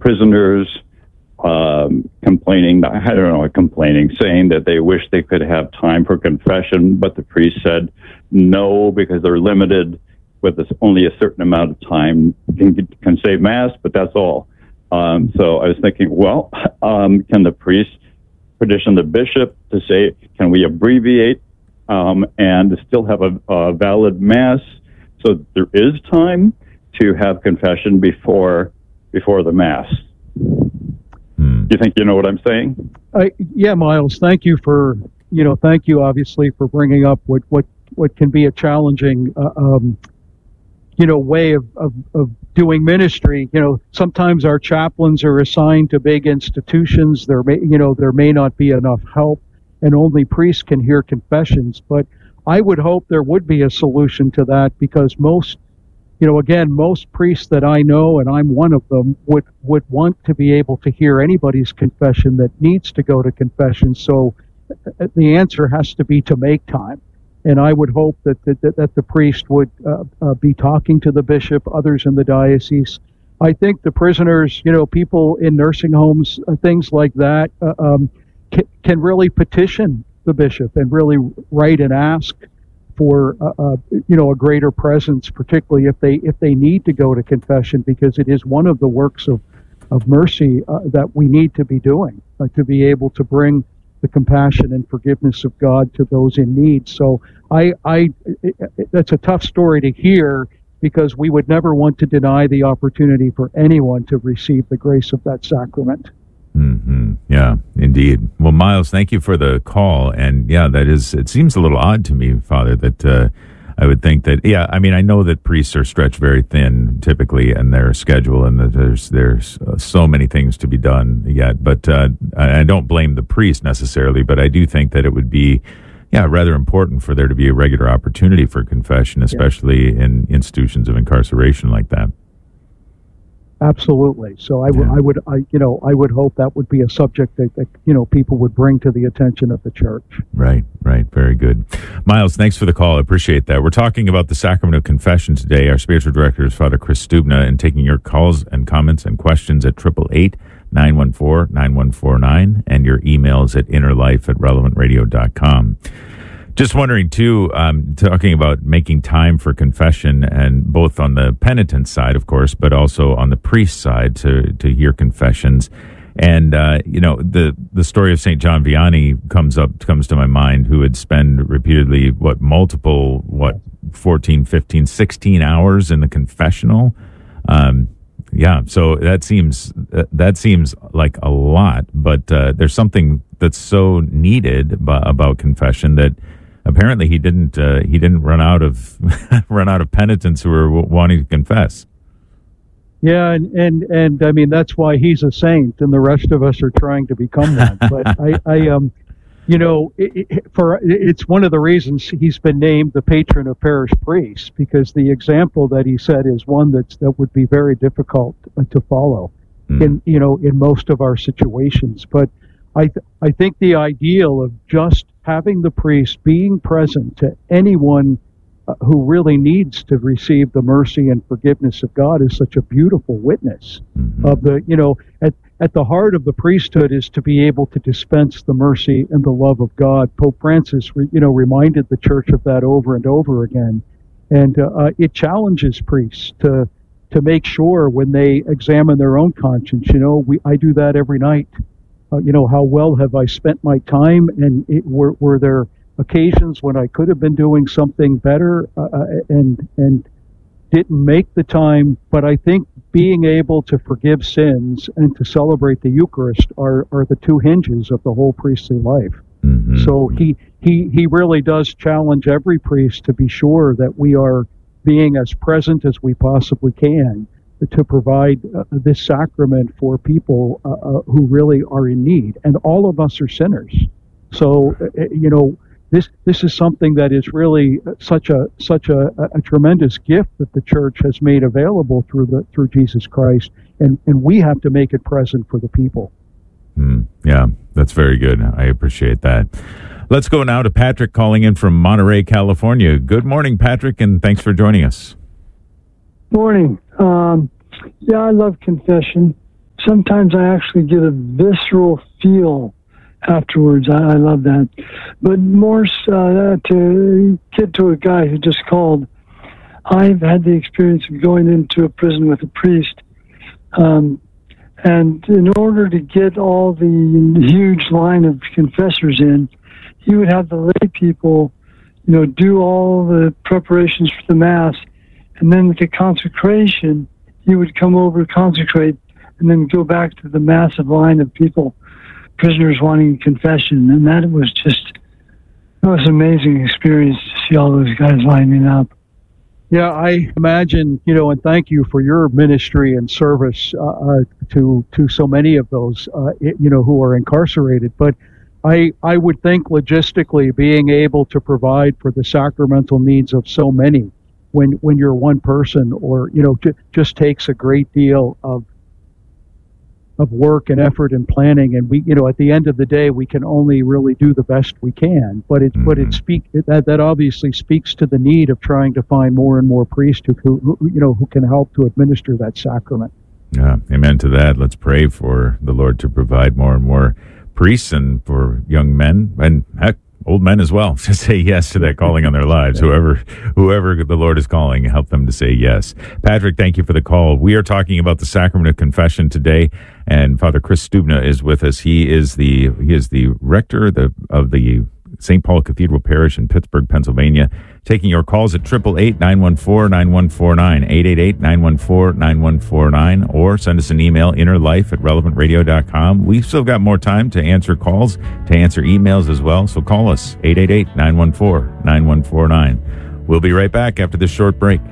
prisoners complaining, saying that they wish they could have time for confession, but the priest said no, because they're limited with only a certain amount of time can say Mass, but that's all. So I was thinking, well, can the priest petition the bishop to say, can we abbreviate and still have a valid Mass, so there is time to have confession before the Mass? You think you know what I'm saying? Yeah, Miles. Thank you obviously for bringing up what can be a challenging, way of doing ministry. Sometimes our chaplains are assigned to big institutions. There may not be enough help, and only priests can hear confessions. But I would hope there would be a solution to that, because most priests that I know, and I'm one of them, would want to be able to hear anybody's confession that needs to go to confession. So the answer has to be to make time. And I would hope that the priest would be talking to the bishop, others in the diocese. I think the prisoners, people in nursing homes, things like that, can really petition the bishop and really write and ask for a greater presence, particularly if they need to go to confession, because it is one of the works of mercy that we need to be doing, to be able to bring the compassion and forgiveness of God to those in need. So that's a tough story to hear, because we would never want to deny the opportunity for anyone to receive the grace of that sacrament. Mm-hmm. Yeah, indeed. Well, Miles, thank you for the call. And yeah, it seems a little odd to me, Father, that I would think that, I know that priests are stretched very thin typically in their schedule, and that there's so many things to be done yet. But I don't blame the priest necessarily, but I do think that it would be, rather important for there to be a regular opportunity for confession, especially in institutions of incarceration like that. Absolutely. So I would hope that would be a subject that people would bring to the attention of the church. Right. Very good. Miles, thanks for the call. I appreciate that. We're talking about the sacrament of confession today. Our spiritual director is Father Chris Stubna, and taking your calls and comments and questions at 888-914-9149, and your emails at innerlife@relevantradio.com. Just wondering, too, talking about making time for confession, and both on the penitent side, of course, but also on the priest side to hear confessions. And, the story of St. John Vianney comes to my mind, who would spend repeatedly, 14, 15, 16 hours in the confessional. So that seems like a lot, but there's something that's so needed about confession that apparently he didn't run out of penitents who were wanting to confess. Yeah, and I mean, that's why he's a saint, and the rest of us are trying to become one. But it's one of the reasons he's been named the patron of parish priests, because the example that he set is one that would be very difficult to follow in most of our situations. But I think the ideal of just having the priest being present to anyone who really needs to receive the mercy and forgiveness of God is such a beautiful witness of at the heart of the priesthood is to be able to dispense the mercy and the love of God. Pope Francis, reminded the church of that over and over again. And it challenges priests to make sure when they examine their own conscience, I do that every night. How well have I spent my time, and were there occasions when I could have been doing something better and didn't make the time. But I think being able to forgive sins and to celebrate the Eucharist are the two hinges of the whole priestly life. Mm-hmm. So he really does challenge every priest to be sure that we are being as present as we possibly can to provide this sacrament for people who really are in need. And all of us are sinners. So, this is something that is really such a tremendous gift that the church has made available through Jesus Christ, and we have to make it present for the people. Yeah, that's very good. I appreciate that. Let's go now to Patrick calling in from Monterey, California. Good morning, Patrick, and thanks for joining us. Morning. I love confession. sometimes I actually get a visceral feel afterwards. I love that. But more to get to a guy who just called, I've had the experience of going into a prison with a priest. And in order to get all the huge line of confessors in, he would have the lay people, do all the preparations for the Mass. And then with the consecration, he would come over, consecrate, and then go back to the massive line of people, prisoners wanting confession. And that was an amazing experience to see all those guys lining up. Yeah, I imagine, and thank you for your ministry and service to so many of those, who are incarcerated. But I would think logistically being able to provide for the sacramental needs of so many when you're one person, or, just takes a great deal of work and effort and planning. And we, at the end of the day, we can only really do the best we can. But that obviously speaks to the need of trying to find more and more priests who can help to administer that sacrament. Yeah, amen to that. Let's pray for the Lord to provide more and more priests, and for young men, and heck, old men as well, to say yes to that calling on their lives. Whoever the Lord is calling, help them to say yes. Patrick, thank you for the call. We are talking about the sacrament of confession today, and Father Chris Stubna is with us. He is the rector of the St. Paul Cathedral Parish in Pittsburgh, Pennsylvania. Taking your calls at 888-914-9149, 888-914-9149, or send us an email, innerlife@relevantradio.com. We've still got more time to answer calls, to answer emails as well, so call us, 888-914-9149. We'll be right back after this short break.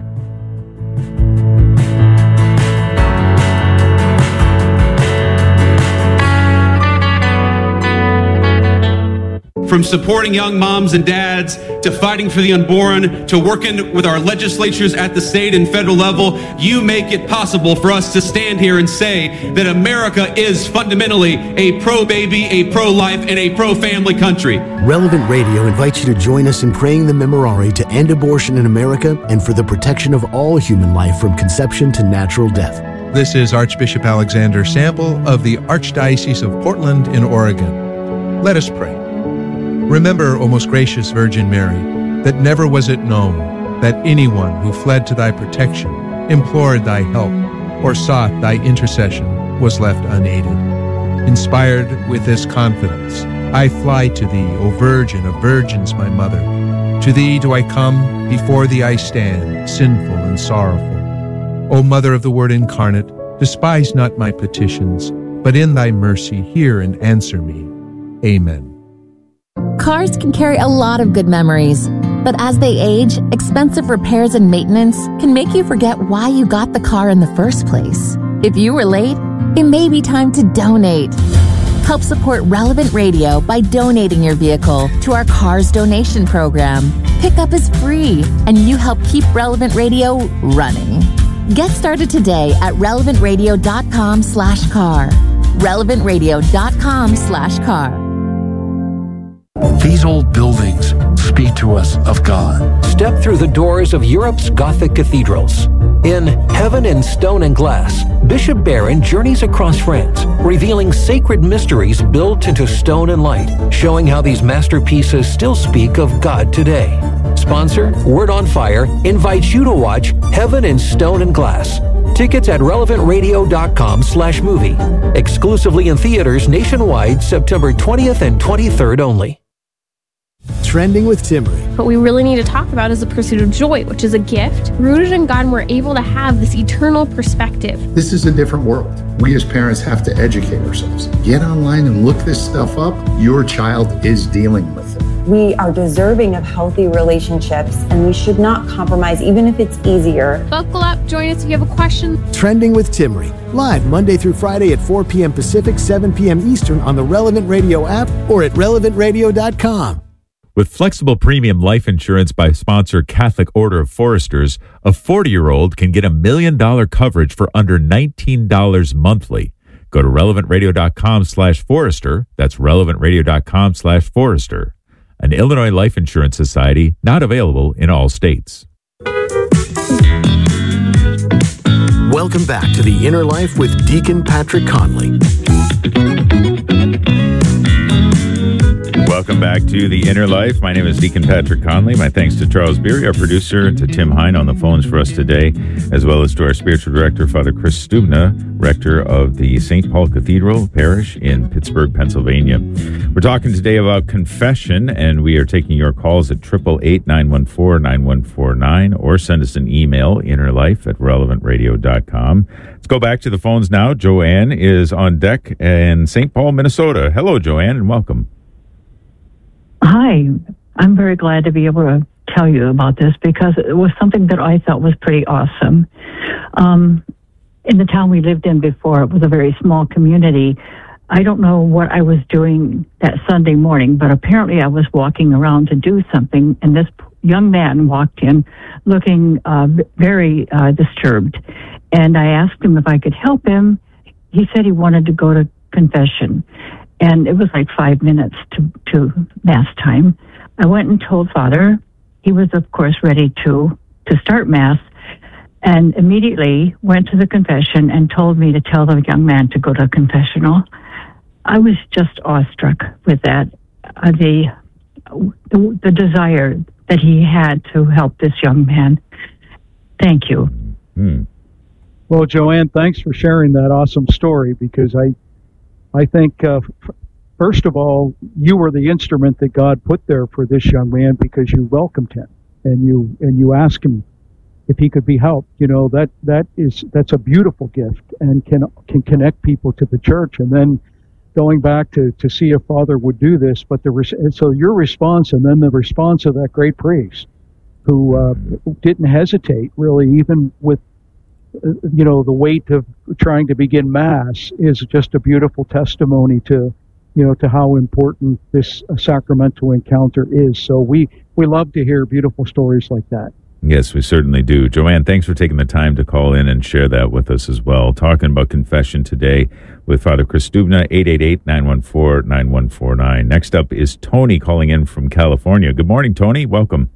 From supporting young moms and dads, to fighting for the unborn, to working with our legislatures at the state and federal level, you make it possible for us to stand here and say that America is fundamentally a pro-baby, a pro-life, and a pro-family country. Relevant Radio invites you to join us in praying the Memorare to end abortion in America and for the protection of all human life from conception to natural death. This is Archbishop Alexander Sample of the Archdiocese of Portland in Oregon. Let us pray. Remember, O most gracious Virgin Mary, that never was it known that anyone who fled to thy protection, implored thy help, or sought thy intercession was left unaided. Inspired with this confidence, I fly to thee, O Virgin of Virgins, my Mother. To thee do I come, before thee I stand, sinful and sorrowful. O Mother of the Word incarnate, despise not my petitions, but in thy mercy hear and answer me. Amen. Cars can carry a lot of good memories, but as they age, expensive repairs and maintenance can make you forget why you got the car in the first place. If you were late, it may be time to donate. Help support Relevant Radio by donating your vehicle to our Cars donation program. Pickup is free, and you help keep Relevant Radio running. Get started today at relevantradio.com/car. relevantradio.com/car. These old buildings speak to us of God. Step through the doors of Europe's Gothic cathedrals. In Heaven in Stone and Glass, Bishop Barron journeys across France, revealing sacred mysteries built into stone and light, showing how these masterpieces still speak of God today. Sponsor, Word on Fire, invites you to watch Heaven in Stone and Glass. Tickets at relevantradio.com/movie. Exclusively in theaters nationwide, September 20th and 23rd only. Trending with Timmery. What we really need to talk about is the pursuit of joy, which is a gift. Rooted in God, and we're able to have this eternal perspective. This is a different world. We as parents have to educate ourselves. Get online and look this stuff up. Your child is dealing with it. We are deserving of healthy relationships, and we should not compromise, even if it's easier. Buckle up. Join us if you have a question. Trending with Timmery. Live Monday through Friday at 4 p.m. Pacific, 7 p.m. Eastern on the Relevant Radio app or at relevantradio.com. With flexible premium life insurance by sponsor Catholic Order of Foresters, a 40-year-old can get $1 million coverage for under $19 monthly. Go to relevantradio.com/Forester. That's relevantradio.com/Forester. An Illinois Life Insurance Society, not available in all states. Welcome back to The Inner Life with Deacon Patrick Conley. Welcome back to The Inner Life. My name is Deacon Patrick Conley. My thanks to Charles Beery, our producer, and to Tim Hine on the phones for us today, as well as to our spiritual director, Father Chris Stubna, rector of the St. Paul Cathedral Parish in Pittsburgh, Pennsylvania. We're talking today about confession, and we are taking your calls at 888-914-9149, or send us an email, innerlife@relevantradio.com. Let's go back to the phones now. Joanne is on deck in St. Paul, Minnesota. Hello, Joanne, and welcome. Hi, I'm very glad to be able to tell you about this because it was something that I thought was pretty awesome. In the town we lived in before, it was a very small community. I don't know what I was doing that Sunday morning, but apparently I was walking around to do something, and this young man walked in looking very disturbed. And I asked him if I could help him. He said he wanted to go to confession. And it was like 5 minutes to Mass time. I went and told Father. He was, of course, ready to start Mass, and immediately went to the confession and told me to tell the young man to go to confessional. I was just awestruck with that, the desire that he had to help this young man. Thank you. Well, Joanne, thanks for sharing that awesome story, because I think, first of all, you were the instrument that God put there for this young man because you welcomed him and you asked him if he could be helped. You know, that's a beautiful gift and can connect people to the church. And then going back to see if Father would do this, but so your response and then the response of that great priest who didn't hesitate really, even with the weight of trying to begin Mass, is just a beautiful testimony to how important this sacramental encounter is. So we love to hear beautiful stories like that. Yes, we certainly do. Joanne, thanks for taking the time to call in and share that with us as well. Talking about confession today with Father Chris Stubna, 888-914-9149. Next up is Tony calling in from California. Good morning, Tony. Welcome.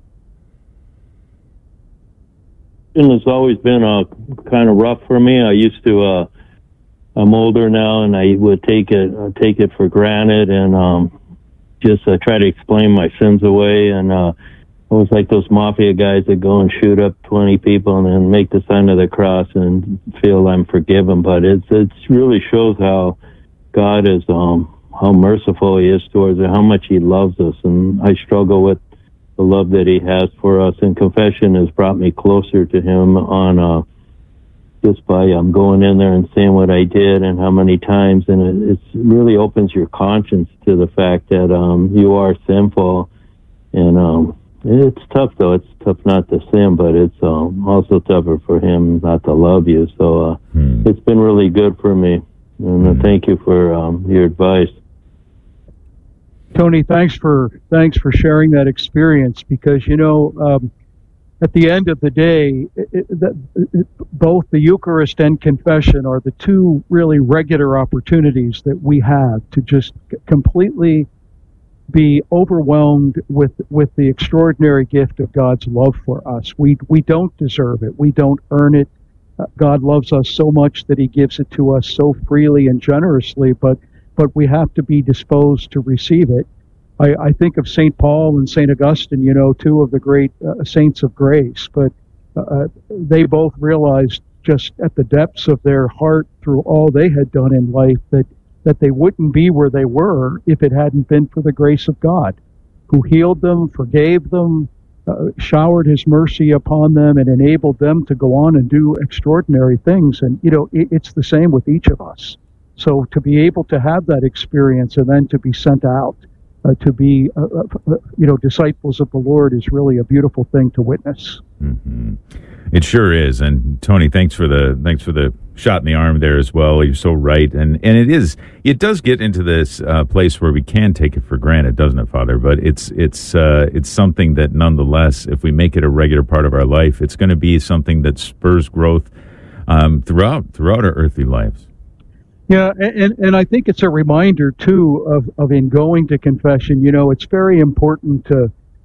It's always been kind of rough for me. I used to, I'm older now, and I would take it for granted, and just try to explain my sins away. And I was like those mafia guys that go and shoot up 20 people and then make the sign of the cross and feel I'm forgiven. But it really shows how God is, how merciful He is towards us, how much He loves us, and I struggle with the love that He has for us, and confession has brought me closer to Him on just by going in there and saying what I did and how many times, and it really opens your conscience to the fact that you are sinful, and it's tough though. It's tough not to sin, but it's also tougher for Him not to love you. So it's been really good for me, and thank you for your advice. Tony, thanks for sharing that experience, because at the end of the day, both the Eucharist and confession are the two really regular opportunities that we have to just completely be overwhelmed with the extraordinary gift of God's love for us. We don't deserve it. We don't earn it. God loves us so much that He gives it to us so freely and generously, but we have to be disposed to receive it. I think of St. Paul and St. Augustine, two of the great saints of grace, but they both realized just at the depths of their heart through all they had done in life that they wouldn't be where they were if it hadn't been for the grace of God, who healed them, forgave them, showered His mercy upon them, and enabled them to go on and do extraordinary things. And, it's the same with each of us. So to be able to have that experience and then to be sent out, to be, disciples of the Lord is really a beautiful thing to witness. Mm-hmm. It sure is. And Tony, thanks for the shot in the arm there as well. You're so right. And it does get into this place where we can take it for granted, doesn't it, Father? But it's something that nonetheless, if we make it a regular part of our life, it's going to be something that spurs growth throughout our earthly lives. Yeah, and I think it's a reminder too of in going to confession. It's very important to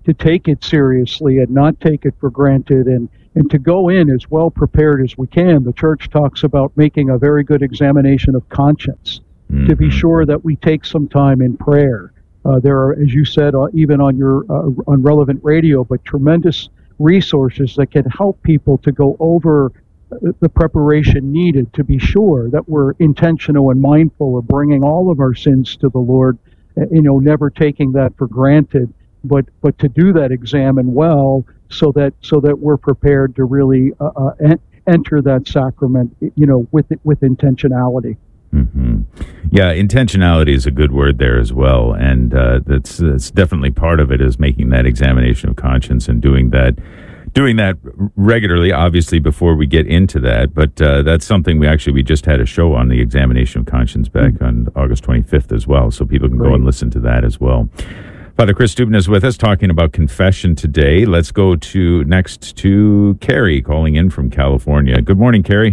take it seriously and not take it for granted, and to go in as well prepared as we can. The church talks about making a very good examination of conscience, to be sure that we take some time in prayer. There are, as you said, even on your on Relevant Radio, but tremendous resources that can help people to go over the preparation needed to be sure that we're intentional and mindful of bringing all of our sins to the Lord, never taking that for granted, but to do that examine well so that we're prepared to really enter that sacrament, with intentionality. Mm-hmm. Yeah, intentionality is a good word there as well, and that's definitely part of it, is making that examination of conscience and doing that regularly, obviously, before we get into that. But that's something we just had a show on, the examination of conscience, back on August 25th as well, so people can go and listen to that as well. Father Chris Dubin is with us talking about confession today. Let's go next to Carrie, calling in from California. Good morning, Carrie.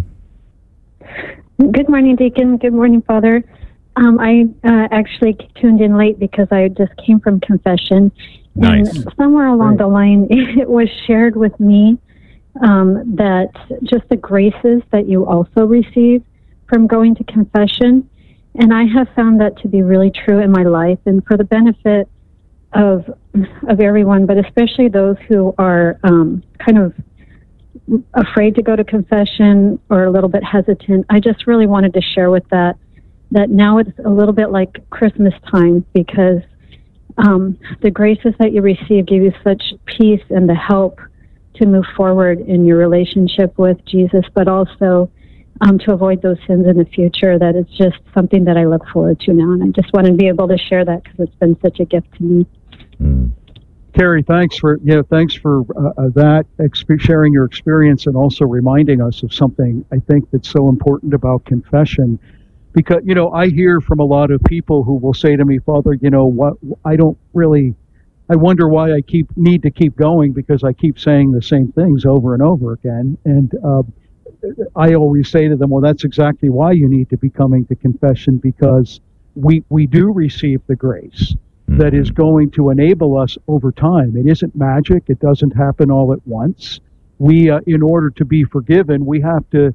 Good morning, Deacon. Good morning, Father. I actually tuned in late because I just came from confession. Nice. And somewhere along the line, it was shared with me that just the graces that you also receive from going to confession. And I have found that to be really true in my life, and for the benefit of everyone, but especially those who are kind of afraid to go to confession or a little bit hesitant. I just really wanted to share with that now it's a little bit like Christmas time, because the graces that you receive give you such peace and the help to move forward in your relationship with Jesus, but also to avoid those sins in the future. That it's just something that I look forward to now, and I just want to be able to share that because it's been such a gift to me. Carrie, thanks for that, sharing your experience, and also reminding us of something I think that's so important about confession. Because, I hear from a lot of people who will say to me, Father, I wonder why I need to keep going, because I keep saying the same things over and over again. And I always say to them, well, that's exactly why you need to be coming to confession, because we do receive the grace that is going to enable us over time. It isn't magic. It doesn't happen all at once. We, in order to be forgiven, we have to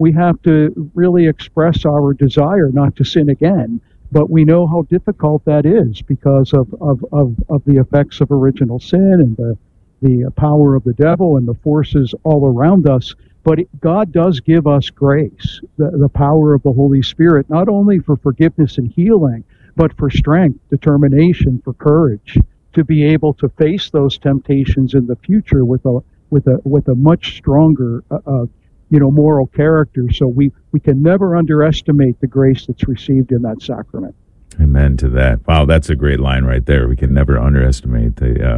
really express our desire not to sin again. But we know how difficult that is because of the effects of original sin and the power of the devil and the forces all around us. But God does give us grace, the power of the Holy Spirit, not only for forgiveness and healing, but for strength, determination, for courage, to be able to face those temptations in the future with a much stronger, moral character. So we can never underestimate the grace that's received in that sacrament. Amen to that. Wow, that's a great line right there. We can never underestimate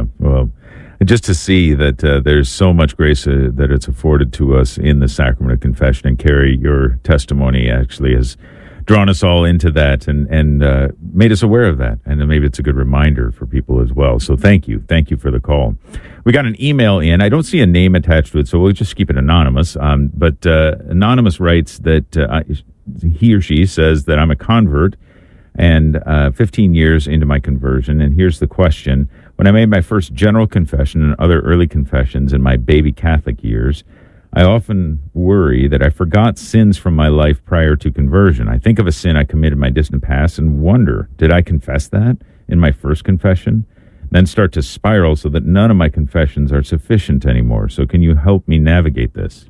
just to see that there's so much grace that it's afforded to us in the sacrament of confession. And Carrie, your testimony actually has drawn us all into that and made us aware of that. And then maybe it's a good reminder for people as well. So thank you. Thank you for the call. We got an email in. I don't see a name attached to it, so we'll just keep it anonymous. But Anonymous writes that he or she says that I'm a convert and 15 years into my conversion. And here's the question. When I made my first general confession and other early confessions in my baby Catholic years, I often worry that I forgot sins from my life prior to conversion. I think of a sin I committed in my distant past and wonder, did I confess that in my first confession? Then start to spiral so that none of my confessions are sufficient anymore. So can you help me navigate this?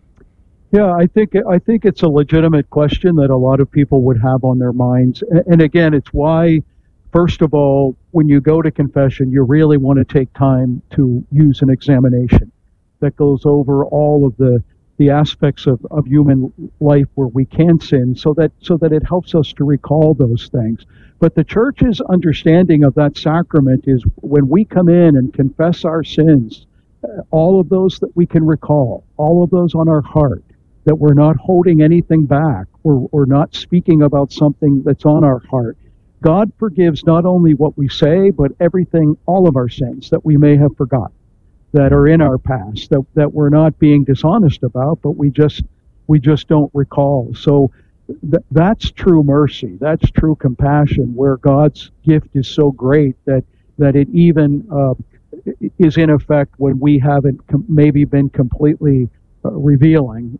Yeah, I think it's a legitimate question that a lot of people would have on their minds. And again, it's why, first of all, when you go to confession, you really want to take time to use an examination that goes over all of the aspects of human life where we can sin, so that it helps us to recall those things. But the Church's understanding of that sacrament is when we come in and confess our sins, all of those that we can recall, all of those on our heart, that we're not holding anything back, or not speaking about something that's on our heart. God forgives not only what we say, but everything, all of our sins that we may have forgotten, that are in our past, that we're not being dishonest about, but we just don't recall. So that's true mercy. That's true compassion, where God's gift is so great that it even is in effect when we haven't maybe been completely revealing,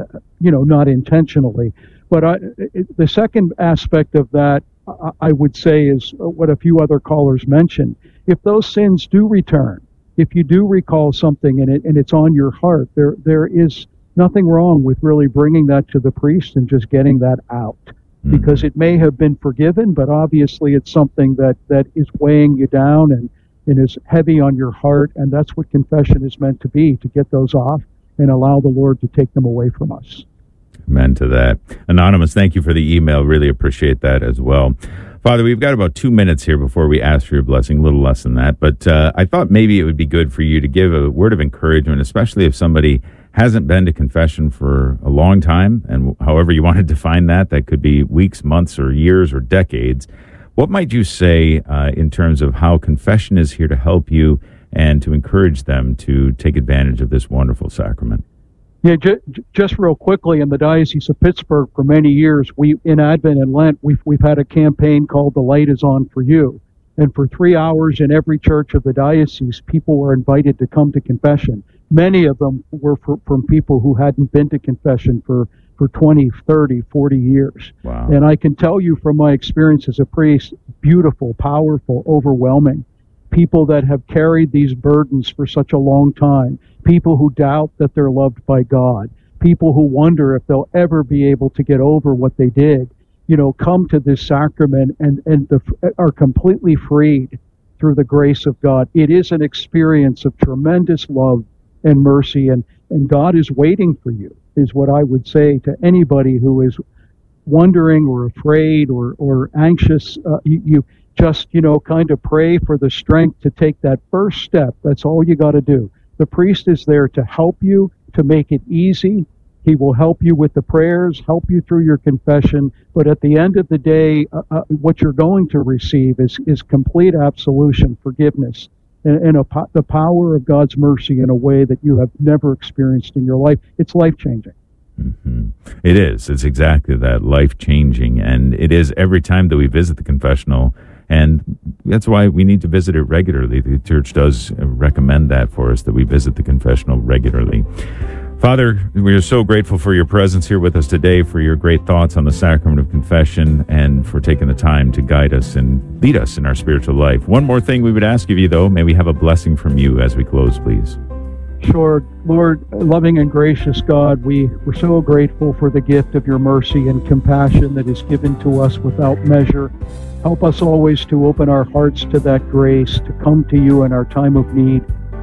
not intentionally. But the second aspect of that, I would say, is what a few other callers mentioned. If those sins do return, if you do recall something and it's on your heart, there is nothing wrong with really bringing that to the priest and just getting that out. Because it may have been forgiven, but obviously it's something that is weighing you down and is heavy on your heart, and that's what confession is meant to be, to get those off and allow the Lord to take them away from us. Amen to that. Anonymous, thank you for the email. Really appreciate that as well. Father, we've got about 2 minutes here before we ask for your blessing, a little less than that, but I thought maybe it would be good for you to give a word of encouragement, especially if somebody hasn't been to confession for a long time, and however you want to define that could be weeks, months, or years, or decades. What might you say in terms of how confession is here to help you and to encourage them to take advantage of this wonderful sacrament? Yeah, just real quickly, in the Diocese of Pittsburgh for many years, in Advent and Lent, we've had a campaign called The Light is On for You. And for 3 hours in every church of the diocese, people were invited to come to confession. Many of them were from people who hadn't been to confession for 20, 30, 40 years. Wow. And I can tell you from my experience as a priest, beautiful, powerful, overwhelming. People that have carried these burdens for such a long time. People who doubt that they're loved by God. People who wonder if they'll ever be able to get over what they did. Come to this sacrament and are completely freed through the grace of God. It is an experience of tremendous love and mercy, and God is waiting for you, is what I would say to anybody who is wondering or afraid or anxious. You just, kind of pray for the strength to take that first step. That's all you got to do. The priest is there to help you, to make it easy. He will help you with the prayers, help you through your confession. But at the end of the day, what you're going to receive is complete absolution, forgiveness, and the power of God's mercy in a way that you have never experienced in your life. It's life-changing. Mm-hmm. It is. It's exactly that, life-changing. And it is every time that we visit the confessional. And that's why we need to visit it regularly. The church does recommend that for us, that we visit the confessional regularly. Father, we are so grateful for your presence here with us today, for your great thoughts on the sacrament of confession, and for taking the time to guide us and lead us in our spiritual life. One more thing we would ask of you, though. May we have a blessing from you as we close, please. Sure. Lord, loving and gracious God, we're so grateful for the gift of your mercy and compassion that is given to us without measure. Help us always to open our hearts to that grace, to come to you in our time of need.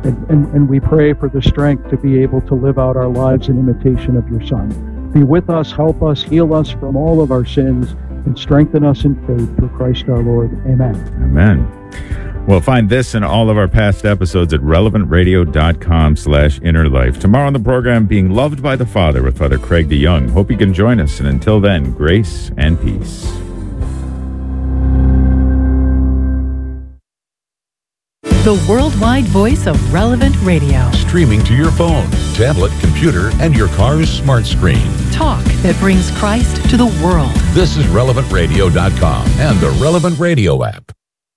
And we pray for the strength to be able to live out our lives in imitation of your Son. Be with us, help us, heal us from all of our sins, and strengthen us in faith through Christ our Lord. Amen. Amen. Well, find this and all of our past episodes at relevantradio.com/innerlife. Tomorrow on the program, Being Loved by the Father with Father Craig DeYoung. Hope you can join us. And until then, grace and peace. The worldwide voice of Relevant Radio. Streaming to your phone, tablet, computer, and your car's smart screen. Talk that brings Christ to the world. This is relevantradio.com and the Relevant Radio app.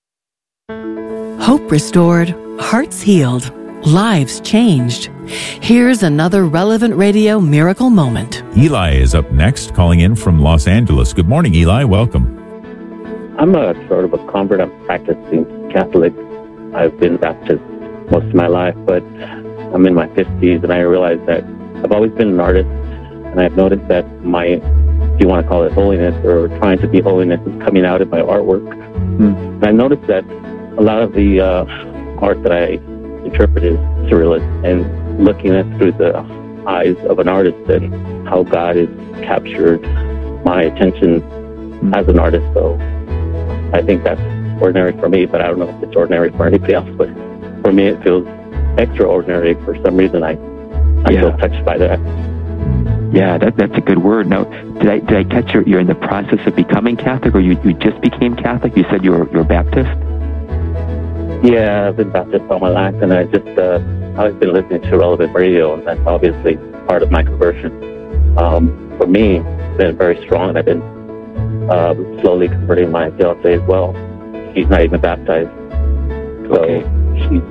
Hope restored, hearts healed, lives changed. Here's another Relevant Radio miracle moment. Eli is up next, calling in from Los Angeles. Good morning, Eli. Welcome. I'm a sort of a convert. I'm practicing Catholic. I've been Baptist most of my life, but I'm in my 50s, and I realize that I've always been an artist, and I've noticed that my, if you want to call it holiness, or trying to be holiness, is coming out in my artwork. And I noticed that a lot of the art that I interpret is surrealist, and looking at through the eyes of an artist and how God has captured my attention as an artist. So I think that's ordinary for me, but I don't know if it's ordinary for anybody else. But for me, it feels extraordinary. For some reason, I feel touched by that. Yeah, that's a good word. Now, did I catch you're in the process of becoming Catholic, or you just became Catholic? You said you're Baptist? Yeah, I've been Baptist all my life, and I've been listening to Relevant Radio, and that's obviously part of my conversion. For me, it's been very strong, and I've been slowly converting my fiancée as well. She's not even baptized, so she's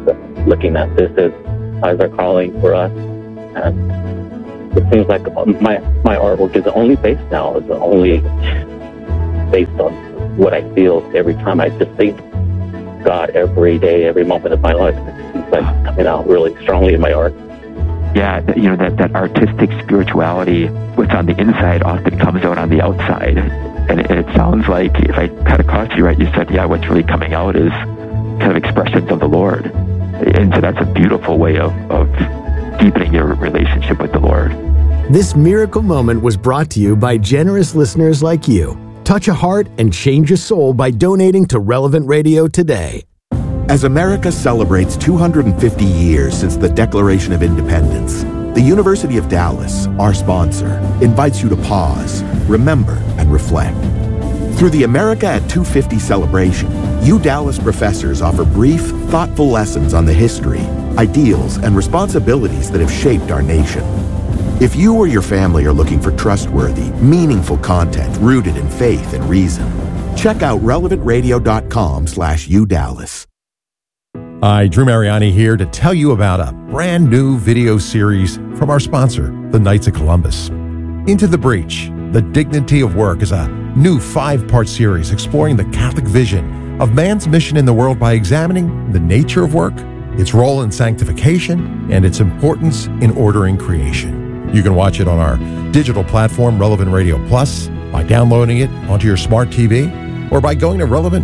looking at this as eyes are calling for us. And it seems like my artwork is only based now, is only based on what I feel every time I just think God every day, every moment of my life. It seems like coming out really strongly in my art. Yeah, that artistic spirituality, what's on the inside often comes out on the outside. And it sounds like, if I had across you right, you said, yeah, what's really coming out is kind of expressions of the Lord. And so that's a beautiful way of deepening your relationship with the Lord. This miracle moment was brought to you by generous listeners like you. Touch a heart and change a soul by donating to Relevant Radio today. As America celebrates 250 years since the Declaration of Independence, the University of Dallas, our sponsor, invites you to pause, remember, and reflect. Through the America at 250 celebration, UDallas professors offer brief, thoughtful lessons on the history, ideals, and responsibilities that have shaped our nation. If you or your family are looking for trustworthy, meaningful content rooted in faith and reason, check out relevantradio.com/UDallas. Hi, Drew Mariani here to tell you about a brand new video series from our sponsor, the Knights of Columbus. Into the Breach, The Dignity of Work is a new 5-part series exploring the Catholic vision of man's mission in the world by examining the nature of work, its role in sanctification, and its importance in ordering creation. You can watch it on our digital platform, Relevant Radio Plus, by downloading it onto your smart TV, or by going to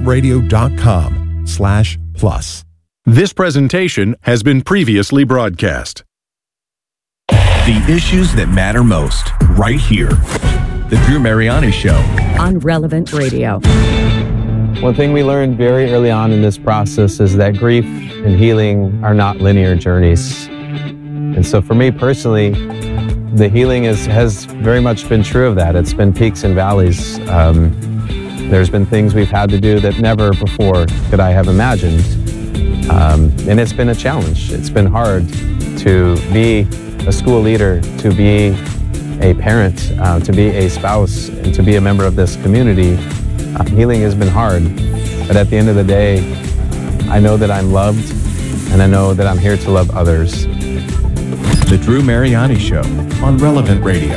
relevantradio.com/plus. This presentation has been previously broadcast. The issues that matter most, right here. The Drew Mariani Show on Relevant Radio. One thing we learned very early on in this process is that grief and healing are not linear journeys. And so for me personally, the healing has very much been true of that. It's been peaks and valleys. There's been things we've had to do that never before could I have imagined. And it's been a challenge. It's been hard to be a school leader, to be a parent, to be a spouse, and to be a member of this community. Healing has been hard, but at the end of the day, I know that I'm loved, and I know that I'm here to love others. The Drew Mariani Show on Relevant Radio.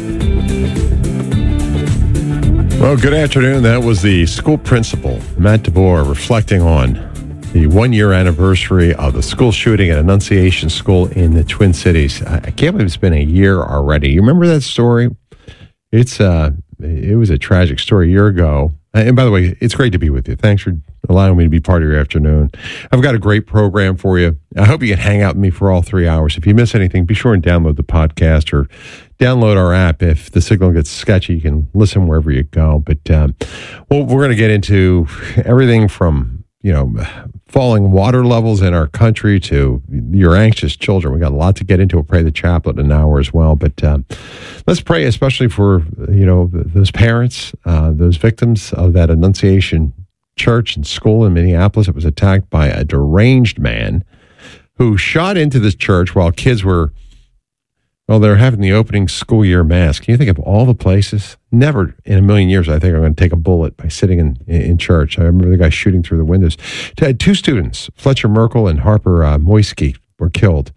Well, good afternoon. That was the school principal, Matt DeBoer, reflecting on the 1-year anniversary of the school shooting at Annunciation School in the Twin Cities. I can't believe it's been a year already. You remember that story? It was a tragic story a year ago. And by the way, it's great to be with you. Thanks for allowing me to be part of your afternoon. I've got a great program for you. I hope you can hang out with me for all 3 hours. If you miss anything, be sure and download the podcast or download our app. If the signal gets sketchy, you can listen wherever you go. But we're going to get into everything from, falling water levels in our country to your anxious children. We got a lot to get into. We'll pray the chaplet in an hour as well. But let's pray especially for, those parents, those victims of that Annunciation church and school in Minneapolis. It was attacked by a deranged man who shot into this church while kids were, they're having the opening school year mass. Can you think of all the places? Never in a million years, I think I'm going to take a bullet by sitting in church. I remember the guy shooting through the windows. 2 students, Fletcher Merkel and Harper Moisky, were killed.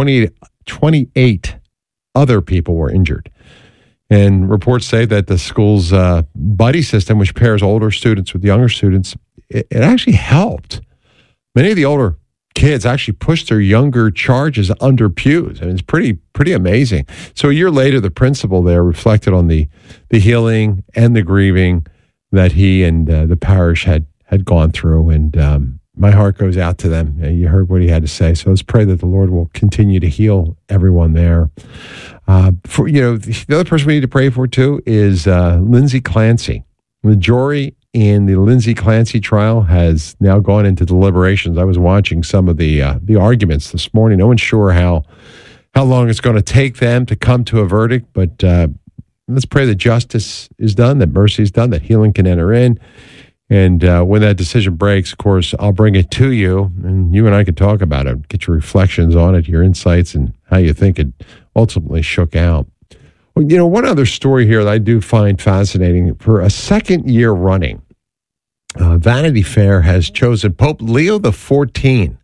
28 other people were injured. And reports say that the school's buddy system, which pairs older students with younger students, it actually helped. Many of the older kids actually pushed their younger charges under pews. I mean, it's pretty amazing. So a year later, the principal there reflected on the healing and the grieving that he and the parish had gone through. And my heart goes out to them. You heard what he had to say. So let's pray that the Lord will continue to heal everyone there. The other person we need to pray for too is Lindsay Clancy. The jury in the Lindsay Clancy trial has now gone into deliberations. I was watching some of the arguments this morning. No one's sure how long it's going to take them to come to a verdict, but let's pray that justice is done, that mercy is done, that healing can enter in. And when that decision breaks, of course, I'll bring it to you, and you and I can talk about it, get your reflections on it, your insights, and how you think it ultimately shook out. Well, one other story here that I do find fascinating. For a second year running, Vanity Fair has chosen Pope Leo XIV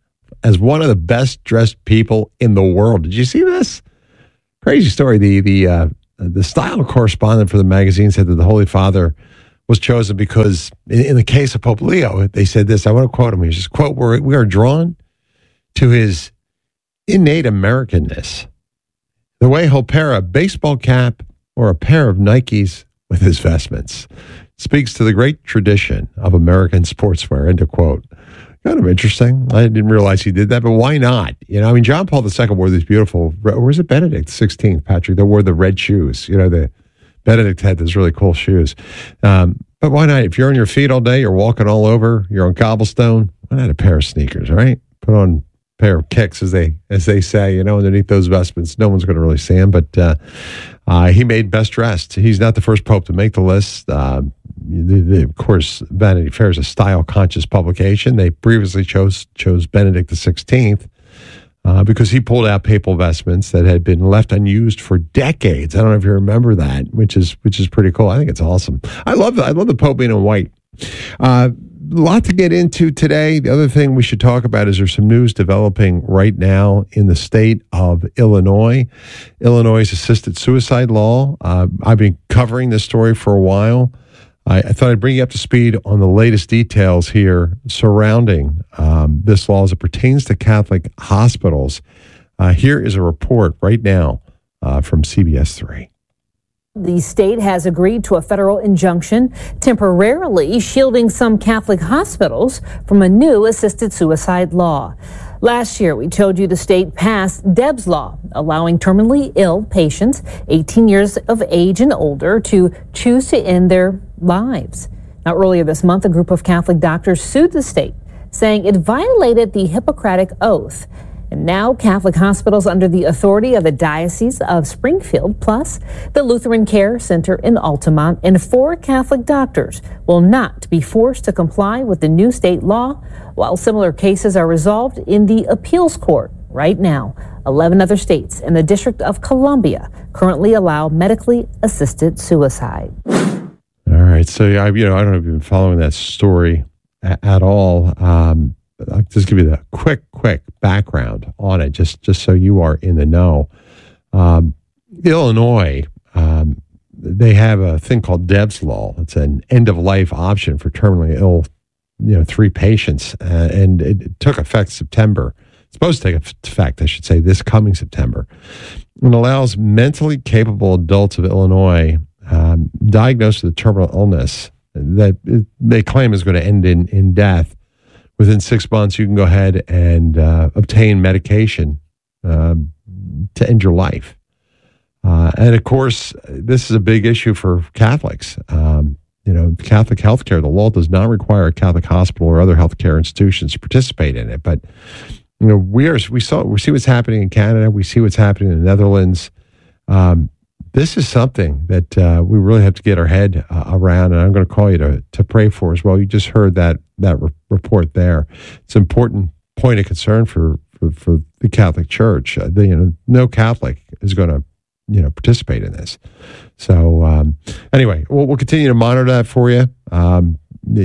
as one of the best dressed people in the world. Did you see this? Crazy story. The style correspondent for the magazine said that the Holy Father was chosen because in the case of Pope Leo, they said this. I want to quote him. He says, quote, we are drawn to his innate Americanness, the way he'll pair a baseball cap or a pair of Nikes with his vestments. Speaks to the great tradition of American sportswear, end of quote. Kind of interesting. I didn't realize he did that, but why not? You know, I mean, John Paul II wore these beautiful, or was it Benedict XVI, Patrick? They wore the red shoes. You know, Benedict had those really cool shoes. But why not? If you're on your feet all day, you're walking all over, you're on cobblestone, why not a pair of sneakers, right? Put on a pair of kicks, as they say, you know, underneath those vestments. No one's going to really see him, but he made best dressed. He's not the first pope to make the list. Of course, Vanity Fair is a style-conscious publication. They previously chose Benedict XVI because he pulled out papal vestments that had been left unused for decades. I don't know if you remember that, which is pretty cool. I think it's awesome. I love the Pope being in white. A lot to get into today. The other thing we should talk about is there's some news developing right now in the state of Illinois. Illinois' assisted suicide law. I've been covering this story for a while. I thought I'd bring you up to speed on the latest details here surrounding this law as it pertains to Catholic hospitals. Here is a report right now from CBS 3. The state has agreed to a federal injunction temporarily shielding some Catholic hospitals from a new assisted suicide law. Last year, we told you the state passed Deb's Law, allowing terminally ill patients 18 years of age and older to choose to end their lives. Now, earlier this month, a group of Catholic doctors sued the state, saying it violated the Hippocratic Oath. And now Catholic hospitals under the authority of the Diocese of Springfield, plus the Lutheran Care Center in Altamont, and 4 Catholic doctors will not be forced to comply with the new state law, while similar cases are resolved in the appeals court. Right now, 11 other states and the District of Columbia currently allow medically assisted suicide. All right. So, I don't know if you've been following that story at all. I'll just give you the quick background on it, just so you are in the know. Illinois, they have a thing called Deb's Law. It's an end-of-life option for terminally ill, 3 patients, and it took effect September. It's supposed to take effect, I should say, this coming September. It allows mentally capable adults of Illinois diagnosed with a terminal illness that they claim is going to end in death. Within 6 months, you can go ahead and obtain medication to end your life. And of course, this is a big issue for Catholics. Catholic healthcare, the law does not require a Catholic hospital or other healthcare institutions to participate in it. But we see what's happening in Canada. We see what's happening in the Netherlands. This is something that we really have to get our head around, and I'm going to call you to pray for as well. You just heard that report there. It's an important point of concern for the Catholic Church. No Catholic is going to participate in this. So anyway, we'll continue to monitor that for you. When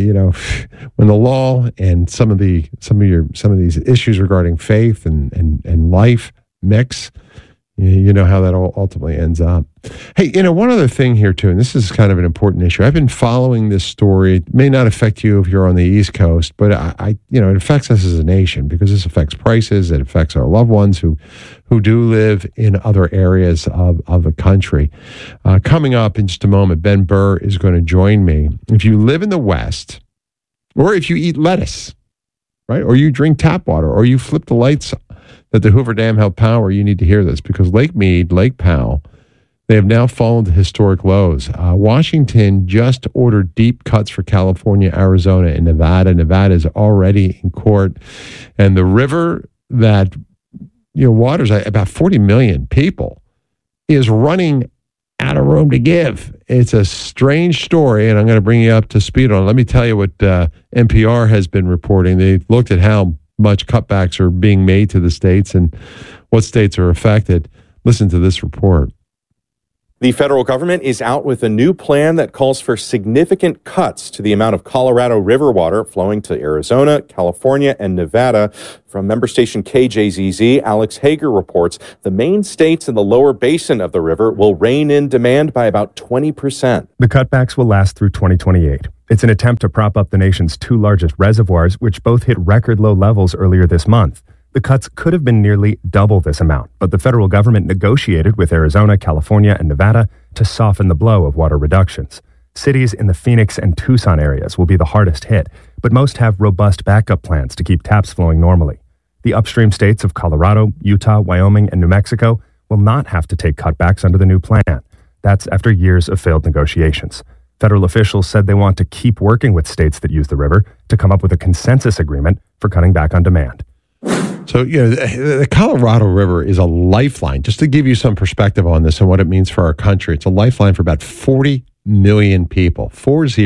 the law and some of these issues regarding faith and life mix, you know how that all ultimately ends up. Hey, one other thing here too, and this is kind of an important issue. I've been following this story. It may not affect you if you're on the East Coast, but it affects us as a nation because this affects prices. It affects our loved ones who do live in other areas of the country. Coming up in just a moment, Ben Burr is going to join me. If you live in the West, or if you eat lettuce, right, or you drink tap water, or you flip the lights that the Hoover Dam held power, you need to hear this because Lake Mead, Lake Powell, they have now fallen to historic lows. Washington just ordered deep cuts for California, Arizona, and Nevada. Nevada is already in court. And the river that waters about 40 million people is running out of room to give. It's a strange story, and I'm going to bring you up to speed on it. Let me tell you what NPR has been reporting. They looked at how much cutbacks are being made to the states and what states are affected. Listen to this report. The federal government is out with a new plan that calls for significant cuts to the amount of Colorado River water flowing to Arizona, California, and Nevada. From member station KJZZ, Alex Hager reports the main states in the lower basin of the river will rein in demand by about 20%. The cutbacks will last through 2028. It's an attempt to prop up the nation's two largest reservoirs, which both hit record low levels earlier this month. The cuts could have been nearly double this amount, but the federal government negotiated with Arizona, California, and Nevada to soften the blow of water reductions. Cities in the Phoenix and Tucson areas will be the hardest hit, but most have robust backup plans to keep taps flowing normally. The upstream states of Colorado, Utah, Wyoming, and New Mexico will not have to take cutbacks under the new plan. That's after years of failed negotiations. Federal officials said they want to keep working with states that use the river to come up with a consensus agreement for cutting back on demand. So, the Colorado River is a lifeline. Just to give you some perspective on this and what it means for our country, it's a lifeline for about 40 million people, 40.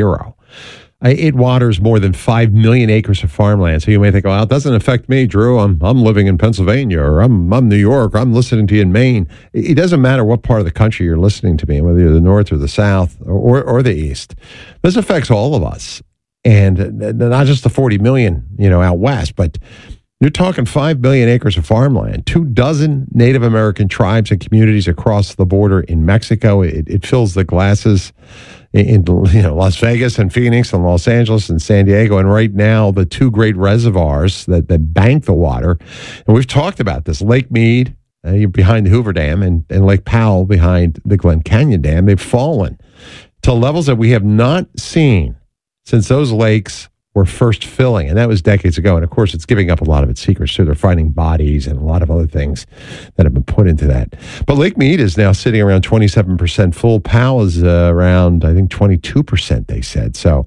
It waters more than 5 million acres of farmland. So you may think, well, it doesn't affect me, Drew. I'm living in Pennsylvania, or I'm New York, or I'm listening to you in Maine. It doesn't matter what part of the country you're listening to me, whether you're the north or the south or the east. This affects all of us, and not just the 40 million, out west, but you're talking 5 billion acres of farmland, 24 Native American tribes and communities across the border in Mexico. It fills the glasses in Las Vegas and Phoenix and Los Angeles and San Diego. And right now, the two great reservoirs that bank the water, and we've talked about this, Lake Mead behind the Hoover Dam and Lake Powell behind the Glen Canyon Dam, they've fallen to levels that we have not seen since those lakes were first filling, and that was decades ago. And of course, it's giving up a lot of its secrets too. They're finding bodies and a lot of other things that have been put into that. But Lake Mead is now sitting around 27% full. Powell is around, I think, 22%, they said. So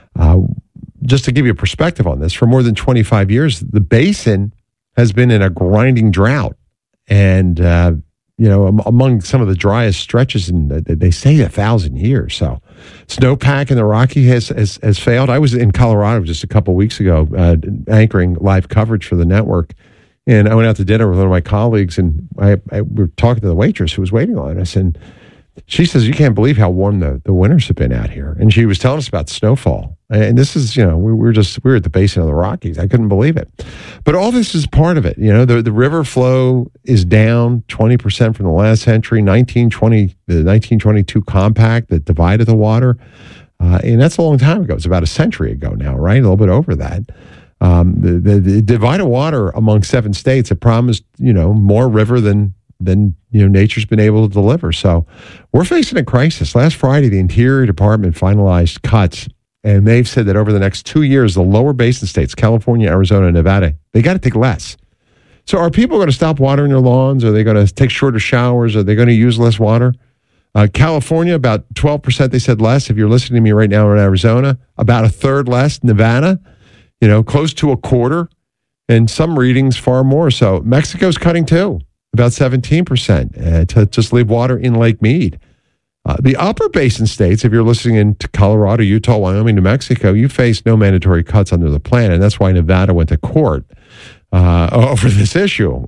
just to give you a perspective on this, for more than 25 years, the basin has been in a grinding drought. And, among some of the driest stretches in, they say, 1,000 years. So snowpack in the Rocky has failed. I was in Colorado just a couple of weeks ago anchoring live coverage for the network. And I went out to dinner with one of my colleagues, and we were talking to the waitress who was waiting on us. And she says, you can't believe how warm the winters have been out here. And she was telling us about snowfall. And this is, we were at the basin of the Rockies. I couldn't believe it. But all this is part of it. The river flow is down 20% from the last century, the 1922 compact that divided the water. And that's a long time ago. It's about a century ago now, right? A little bit over that. The divided water among 7 states that promised, more river than nature's been able to deliver. So we're facing a crisis. Last Friday, the Interior Department finalized cuts, and they've said that over the next 2 years, the lower basin states, California, Arizona, and Nevada, they got to take less. So are people going to stop watering their lawns? Are they going to take shorter showers? Are they going to use less water? California, about 12%, they said less. If you're listening to me right now in Arizona, about a third less. Nevada, close to a quarter. And some readings far more. So Mexico's cutting too. About 17% to just leave water in Lake Mead. The upper basin states, if you're listening into Colorado, Utah, Wyoming, New Mexico, you face no mandatory cuts under the plan, and that's why Nevada went to court over this issue.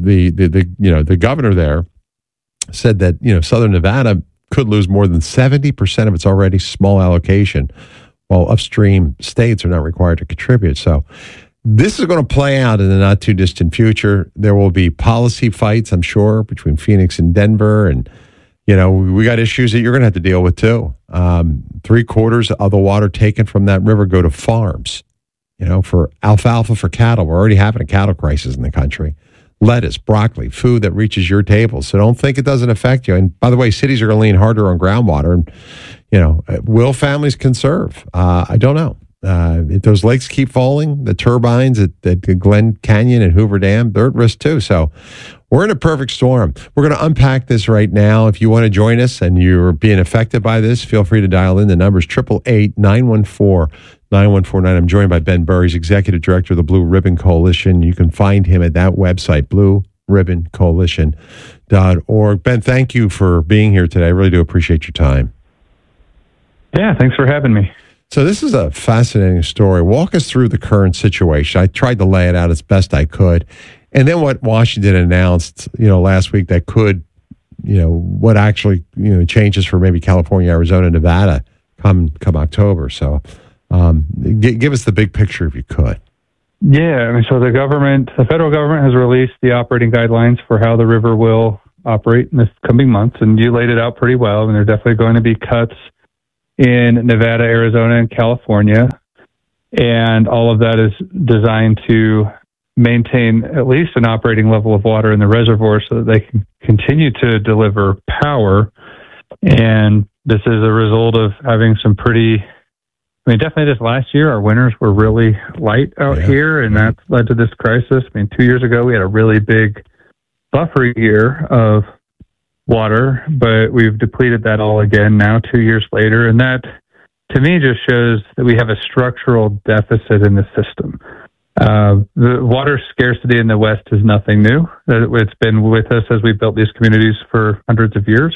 The governor there said that Southern Nevada could lose more than 70% of its already small allocation, while upstream states are not required to contribute. So this is going to play out in the not too distant future. There will be policy fights, I'm sure, between Phoenix and Denver. And, we got issues that you're going to have to deal with too. 3/4 of the water taken from that river go to farms, for alfalfa for cattle. We're already having a cattle crisis in the country. Lettuce, broccoli, food that reaches your table. So don't think it doesn't affect you. And by the way, cities are going to lean harder on groundwater. And, will families conserve? I don't know. If those lakes keep falling, the turbines at Glen Canyon and Hoover Dam, they're at risk too. So we're in a perfect storm. We're going to unpack this right now. If you want to join us and you're being affected by this, feel free to dial in. The number's 888-914-9149. I'm joined by Ben Burr. He's Executive Director of the Blue Ribbon Coalition. You can find him at that website, blueribboncoalition.org. Ben, thank you for being here today. I really do appreciate your time. Yeah, thanks for having me. So this is a fascinating story. Walk us through the current situation. I tried to lay it out as best I could. And then what Washington announced, last week that could, what actually changes for maybe California, Arizona, Nevada come October. So give us the big picture if you could. Yeah, I mean, so the federal government has released the operating guidelines for how the river will operate in this coming months, and you laid it out pretty well. And there are definitely going to be cuts in Nevada, Arizona, and California, and all of that is designed to maintain at least an operating level of water in the reservoir so that they can continue to deliver power. And this is a result of having some definitely this last year, our winters were really light out here, and that led to this crisis. 2 years ago, we had a really big buffer year of water, but we've depleted that all again now 2 years later. And that, to me, just shows that we have a structural deficit in the system. The water scarcity in the West is nothing new. It's been with us as we built these communities for hundreds of years.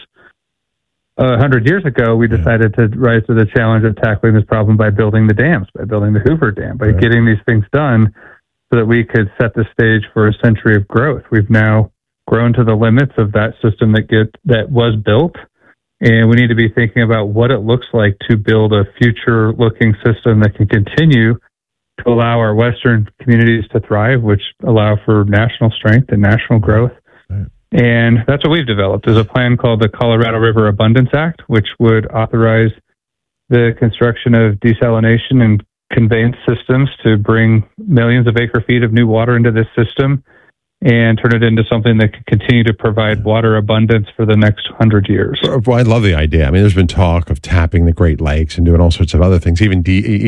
100 years ago, we decided to rise to the challenge of tackling this problem by building the dams, by building the Hoover Dam, by getting these things done so that we could set the stage for a century of growth. We've now grown to the limits of that system that was built, and we need to be thinking about what it looks like to build a future-looking system that can continue to allow our Western communities to thrive, which allow for national strength and national growth. And that's what we've developed, is a plan called the Colorado River Abundance Act, which would authorize the construction of desalination and conveyance systems to bring millions of acre feet of new water into this system and turn it into something that can continue to provide water abundance for the next 100 years. Well, I love the idea. There's been talk of tapping the Great Lakes and doing all sorts of other things, even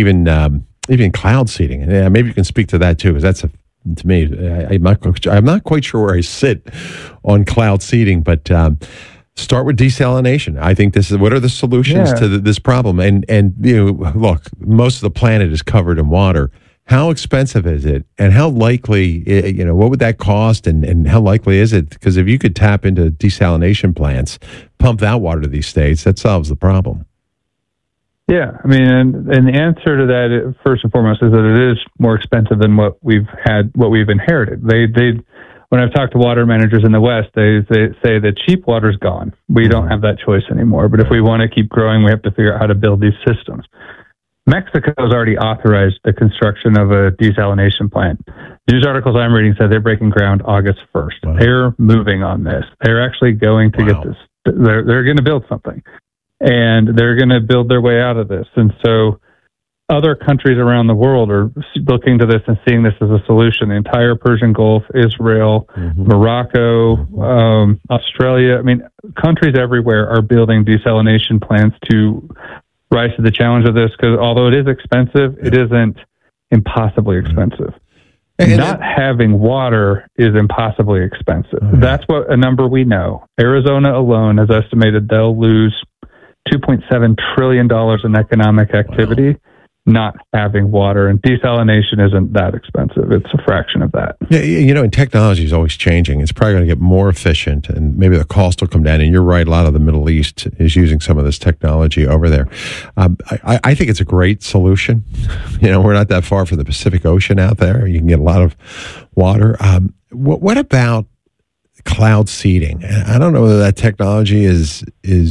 cloud seeding. And maybe you can speak to that too, because that's to me, I'm not quite sure where I sit on cloud seeding, but start with desalination. I think what are the solutions to this problem? And look, most of the planet is covered in water. How expensive is it, and how likely? What would that cost, and how likely is it? Because if you could tap into desalination plants, pump that water to these states, that solves the problem. Yeah, and the answer to that, first and foremost, is that it is more expensive than what we've inherited. When I've talked to water managers in the West, they say that cheap water's gone. We don't have that choice anymore. But if we want to keep growing, we have to figure out how to build these systems. Mexico has already authorized the construction of a desalination plant. News articles I'm reading said they're breaking ground August 1st. Wow. They're moving on this. They're actually going to get this. They're going to build something. And they're going to build their way out of this. And so other countries around the world are looking to this and seeing this as a solution. The entire Persian Gulf, Israel, Morocco, Australia. Countries everywhere are building desalination plants to rise to the challenge of this, because although it is expensive, it isn't impossibly expensive. Not having water is impossibly expensive. That's what a number we know. Arizona alone has estimated they'll lose $2.7 trillion in economic activity not having water, and desalination isn't that expensive. It's a fraction of that. Yeah, and technology is always changing. It's probably going to get more efficient, and maybe the cost will come down. And you're right, a lot of the Middle East is using some of this technology over there. I think it's a great solution. We're not that far from the Pacific Ocean out there. You can get a lot of water. What about cloud seeding? I don't know whether that technology is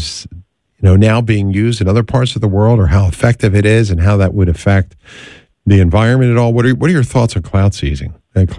now being used in other parts of the world, or how effective it is, and how that would affect the environment at all. What are your thoughts on cloud seeding?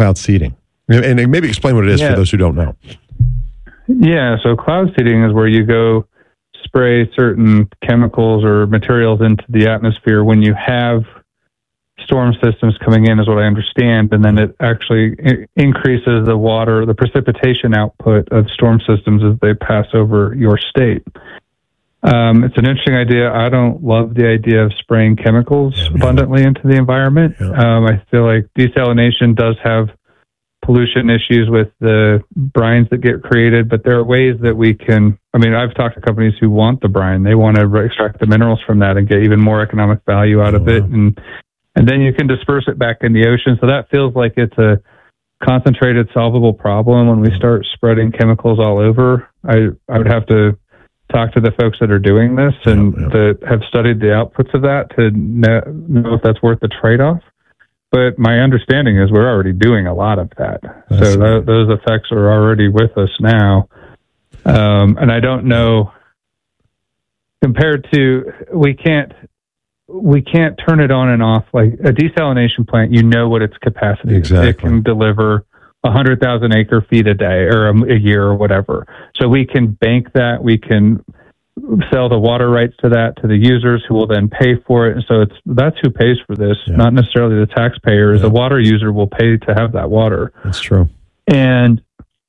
And maybe explain what it is for those who don't know. Yeah, so cloud seeding is where you go spray certain chemicals or materials into the atmosphere when you have storm systems coming in, is what I understand, and then it actually increases the precipitation output of storm systems as they pass over your state. It's an interesting idea. I don't love the idea of spraying chemicals abundantly into the environment. I feel like desalination does have pollution issues with the brines that get created, but there are ways that we can. I've talked to companies who want the brine. They want to extract the minerals from that and get even more economic value out of it, and then you can disperse it back in the ocean. So that feels like it's a concentrated, solvable problem. When we start spreading chemicals all over, I would have to talk to the folks that are doing this and that have studied the outputs of that to know if that's worth the trade-off. But my understanding is we're already doing a lot of that. Those effects are already with us now. And I don't know, compared to, we can't turn it on and off. Like a desalination plant, you know what its capacity is. It can deliver 100,000 acre feet a day or a year or whatever. So we can bank that. We can sell the water rights to that to the users who will then pay for it. And so that's who pays for this, not necessarily the taxpayers. The water user will pay to have that water. That's true. And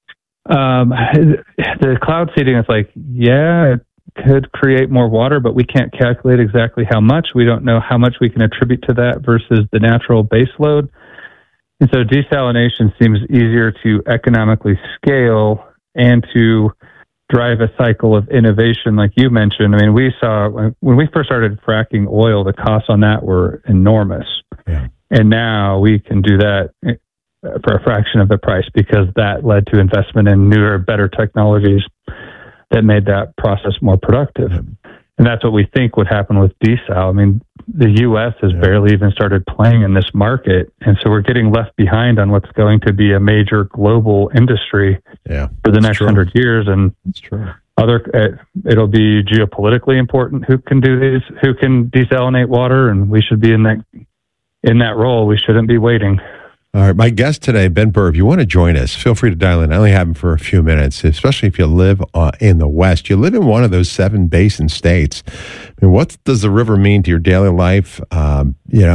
the cloud seeding is like, it could create more water, but we can't calculate exactly how much. We don't know how much we can attribute to that versus the natural base load. And so desalination seems easier to economically scale and to drive a cycle of innovation like you mentioned. I mean, we saw when we first started fracking oil, the costs on that were enormous. Yeah. And now we can do that for a fraction of the price because that led to investment in newer, better technologies that made that process more productive. And that's what we think would happen with desal. I mean, the U.S. has barely even started playing in this market. And so we're getting left behind on what's going to be a major global industry for the next 100 years. And it's true. It'll be geopolitically important who can do these, who can desalinate water. And we should be in that role. We shouldn't be waiting. All right, my guest today, Ben Burr, if you want to join us, feel free to dial in. I only have him for a few minutes, especially if you live in the West. You live in one of those 7 basin states. I mean, what does the river mean to your daily life? Have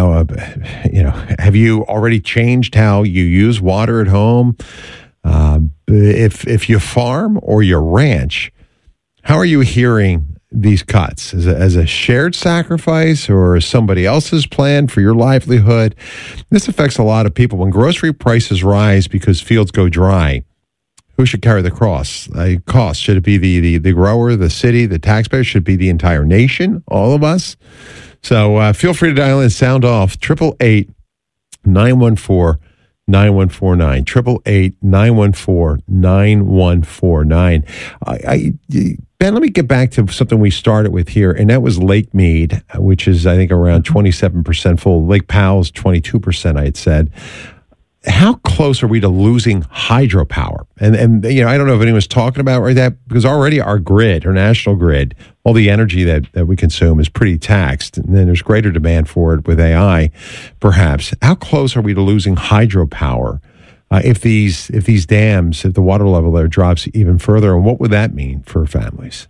you already changed how you use water at home? If you farm or you ranch, how are you hearing these cuts as a shared sacrifice or somebody else's plan for your livelihood? This affects a lot of people. When grocery prices rise because fields go dry, who should carry the cost? Should it be the grower, the city, the taxpayer? Should it be the entire nation, all of us? So feel free to dial in, sound off, 888-914-9149, 888-914-9149. Ben, let me get back to something we started with here, and that was Lake Mead, which is, I think, around 27% full. Lake Powell's 22%, I had said. How close are we to losing hydropower? And I don't know if anyone's talking about that, because already our grid, our national grid, all the energy that we consume is pretty taxed, and then there's greater demand for it with AI, perhaps. How close are we to losing hydropower if these dams, if the water level there drops even further, and what would that mean for families?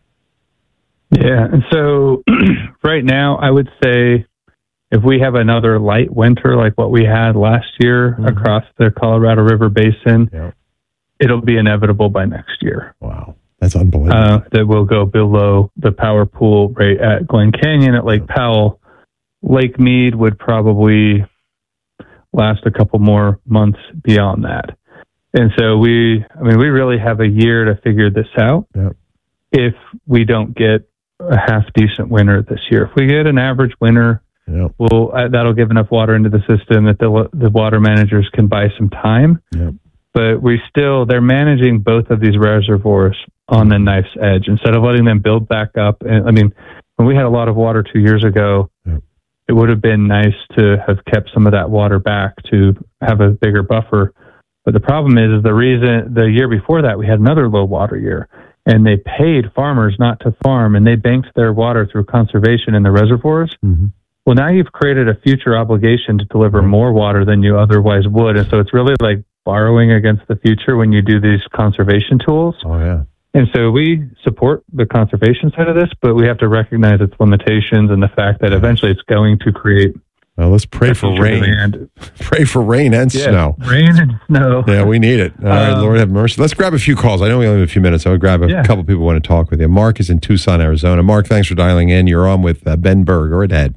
Yeah, and so right now, I would say if we have another light winter like what we had last year across the Colorado River Basin, it'll be inevitable by next year. Wow, that's unbelievable. That will go below the power pool rate at Glen Canyon at Lake Powell. Lake Mead would probably last a couple more months beyond that. And so we really have a year to figure this out if we don't get a half decent winter this year. If we get an average winter, that'll give enough water into the system that the water managers can buy some time. But they're managing both of these reservoirs on the knife's edge instead of letting them build back up. And I mean, when we had a lot of water 2 years ago, it would have been nice to have kept some of that water back to have a bigger buffer. But the problem is the reason the year before that we had another low water year, and they paid farmers not to farm, and they banked their water through conservation in the reservoirs. Well, now you've created a future obligation to deliver more water than you otherwise would. And so it's really like borrowing against the future when you do these conservation tools. Oh, yeah. And so we support the conservation side of this, but we have to recognize its limitations and the fact that eventually it's going to create. Well, let's pray for rain. Demand. Pray for rain and snow. Rain and snow. Yeah, we need it. All right, Lord have mercy. Let's grab a few calls. I know we only have a few minutes. I would grab a couple people who want to talk with you. Mark is in Tucson, Arizona. Mark, thanks for dialing in. You're on with Ben Burr. Go ahead.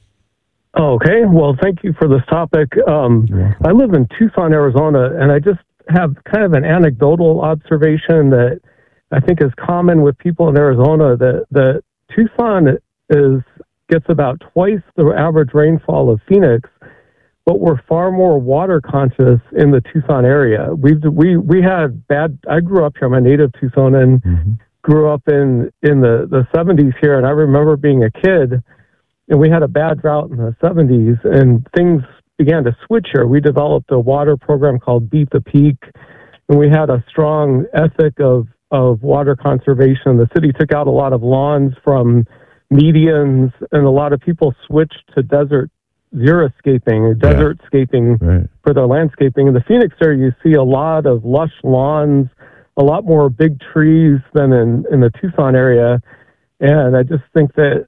Okay. Well, thank you for this topic. I live in Tucson, Arizona, and I just have kind of an anecdotal observation that I think is common with people in Arizona, that Tucson gets about twice the average rainfall of Phoenix, but we're far more water conscious in the Tucson area. We had bad. I grew up here. I'm a native Tucsonan. Grew up in the 70s here, and I remember being a kid, and we had a bad drought in the 70s, and things began to switch here. We developed a water program called Beat the Peak, and we had a strong ethic of of water conservation. The city took out a lot of lawns from medians, and a lot of people switched to desert xeriscaping or desertscaping for their landscaping. In the Phoenix area, you see a lot of lush lawns, a lot more big trees than in the Tucson area. And I just think that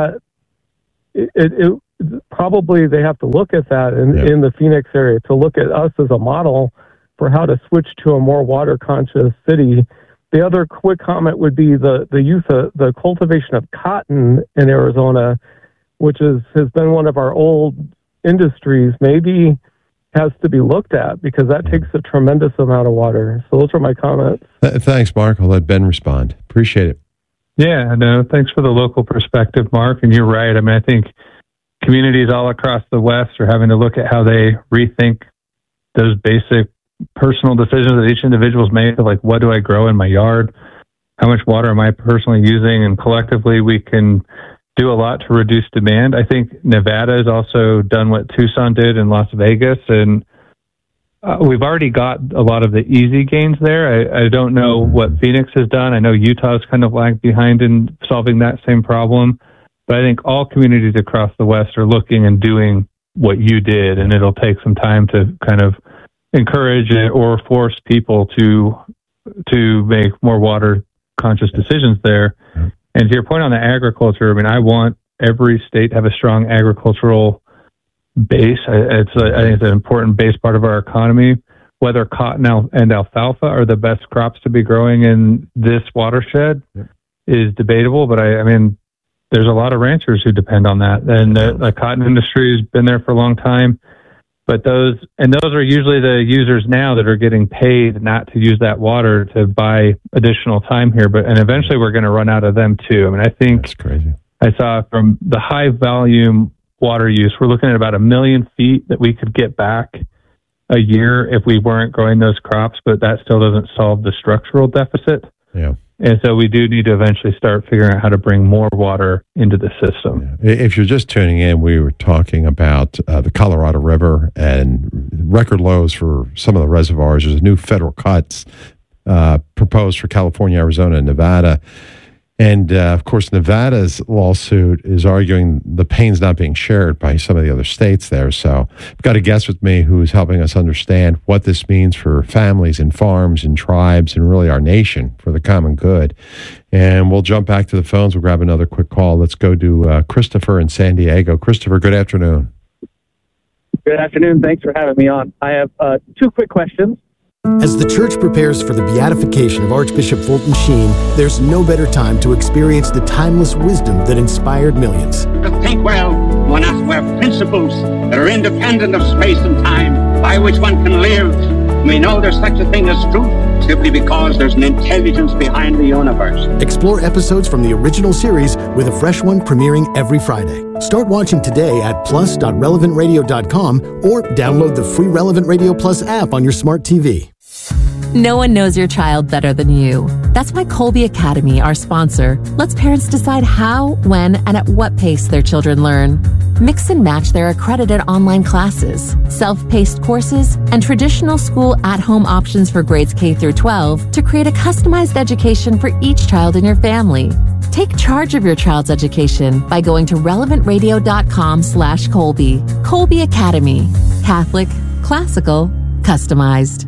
it probably they have to look at that in the Phoenix area to look at us as a model for how to switch to a more water conscious city. The other quick comment would be the use of the cultivation of cotton in Arizona, which has been one of our old industries, maybe has to be looked at because that takes a tremendous amount of water. So those are my comments. Thanks, Mark. I'll let Ben respond. Appreciate it. Yeah, no, thanks for the local perspective, Mark. And you're right. I mean, I think communities all across the West are having to look at how they rethink those basic personal decisions that each individual's made, like what do I grow in my yard? How much water am I personally using? And collectively, we can do a lot to reduce demand. I think Nevada has also done what Tucson did in Las Vegas, and we've already got a lot of the easy gains there. I don't know what Phoenix has done. I know Utah's kind of lagged behind in solving that same problem, but I think all communities across the West are looking and doing what you did, and it'll take some time to kind of encourage it or force people to make more water conscious decisions there. And to your point on the agriculture, I mean, I want every state to have a strong agricultural base. I think it's an important base part of our economy. Whether cotton and alfalfa are the best crops to be growing in this watershed is debatable, but I mean, there's a lot of ranchers who depend on that. And the cotton industry has been there for a long time. But those are usually the users now that are getting paid not to use that water to buy additional time here. And eventually we're going to run out of them too. I mean, I think that's crazy. I saw from the high volume water use, we're looking at about 1 million feet that we could get back a year if we weren't growing those crops, but that still doesn't solve the structural deficit. Yeah. And so we do need to eventually start figuring out how to bring more water into the system. Yeah. If you're just tuning in, we were talking about the Colorado River and record lows for some of the reservoirs. There's new federal cuts proposed for California, Arizona, and Nevada. And, of course, Nevada's lawsuit is arguing the pain's not being shared by some of the other states there. So I've got a guest with me who's helping us understand what this means for families and farms and tribes and really our nation for the common good. And we'll jump back to the phones. We'll grab another quick call. Let's go to Christopher in San Diego. Christopher, good afternoon. Good afternoon. Thanks for having me on. I have 2 quick questions. As the church prepares for the beatification of Archbishop Fulton Sheen, there's no better time to experience the timeless wisdom that inspired millions. To think well, one has to have principles that are independent of space and time, by which one can live. We know there's such a thing as truth, simply because there's an intelligence behind the universe. Explore episodes from the original series with a fresh one premiering every Friday. Start watching today at plus.relevantradio.com or download the free Relevant Radio Plus app on your smart TV. No one knows your child better than you. That's why Colby Academy, our sponsor, lets parents decide how, when, and at what pace their children learn. Mix and match their accredited online classes, self-paced courses, and traditional school at-home options for grades K through 12 to create a customized education for each child in your family. Take charge of your child's education by going to relevantradio.com/Colby. Colby Academy. Catholic, classical, customized.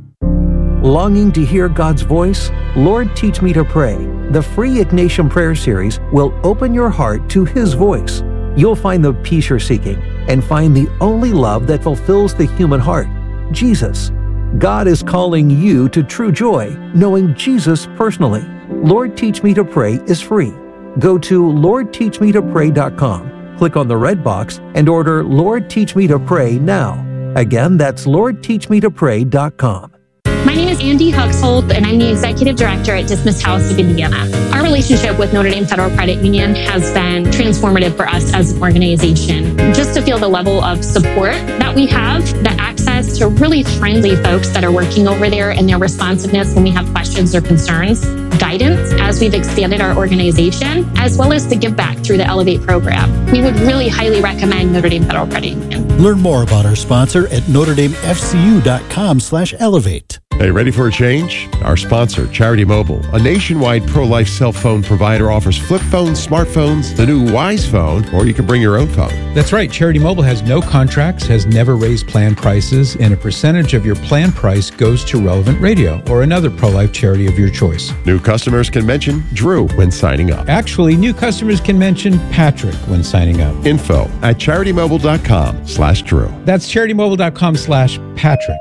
Longing to hear God's voice? Lord, Teach Me to Pray. The free Ignatian Prayer Series will open your heart to His voice. You'll find the peace you're seeking and find the only love that fulfills the human heart, Jesus. God is calling you to true joy, knowing Jesus personally. Lord, Teach Me to Pray is free. Go to LordTeachMeToPray.com, click on the red box, and order Lord, Teach Me to Pray now. Again, that's LordTeachMeToPray.com. My name is Andy Huxhold, and I'm the Executive Director at Dismissed House of Indiana. Our relationship with Notre Dame Federal Credit Union has been transformative for us as an organization. Just to feel the level of support that we have, the access to really friendly folks that are working over there, and their responsiveness when we have questions or concerns, guidance as we've expanded our organization, as well as the give back through the Elevate program. We would really highly recommend Notre Dame Federal Credit Union. Learn more about our sponsor at NotreDameFCU.com/elevate. Hey, ready for a change? Our sponsor, Charity Mobile, a nationwide pro-life cell phone provider, offers flip phones, smartphones, the new Wise Phone, or you can bring your own phone. That's right. Charity Mobile has no contracts, has never raised plan prices, and a percentage of your plan price goes to Relevant Radio or another pro-life charity of your choice. New customers can mention Drew when signing up. Actually, new customers can mention Patrick when signing up. Info at CharityMobile.com/Drew. That's CharityMobile.com/Patrick.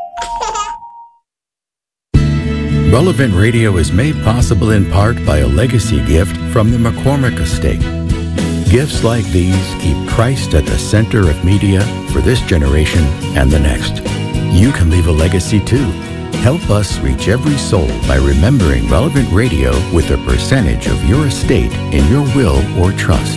Relevant Radio is made possible in part by a legacy gift from the McCormick Estate. Gifts like these keep Christ at the center of media for this generation and the next. You can leave a legacy too. Help us reach every soul by remembering Relevant Radio with a percentage of your estate in your will or trust.